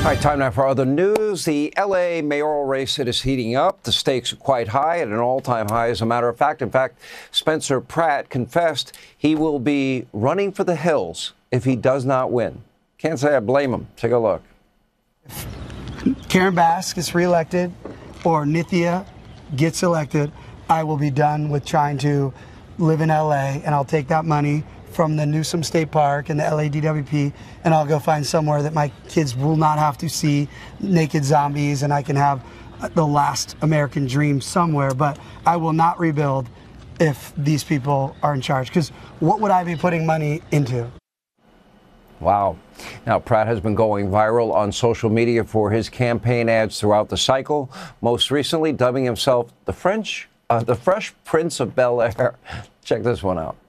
All right, time now for other news. The L.A. mayoral race, it is heating up. The stakes are quite high, at an all-time high, as a matter of fact. In fact, Spencer Pratt confessed he will be running for the hills if he does not win. Can't say I blame him. Take a look. If Karen Bass gets reelected or Nithya gets elected, I will be done with trying to live in L.A., and I'll take that money from the Newsom State Park and the LADWP, and I'll go find somewhere that my kids will not have to see naked zombies, and I can have the last American dream somewhere. But I will not rebuild if these people are in charge, because what would I be putting money into? Wow. Now, Pratt has been going viral on social media for his campaign ads throughout the cycle, most recently dubbing himself the Fresh Prince of Bel-Air. Check this one out.